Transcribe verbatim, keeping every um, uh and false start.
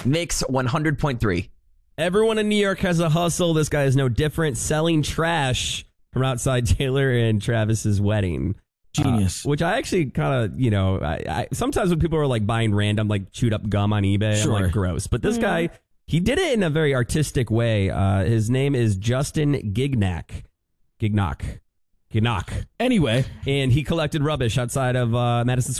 Mix one hundred point three. Everyone in New York has a hustle. This guy is no different. Selling trash from outside Taylor and Travis's wedding. Genius. Uh, which I actually kind of, you know, I, I sometimes when people are like buying random, like chewed up gum on eBay, Sure. I'm like, gross. But this mm. guy, he did it in a very artistic way. Uh, his name is Justin Gignac. Gignac. Gignac. Anyway. And he collected rubbish outside of uh, Madison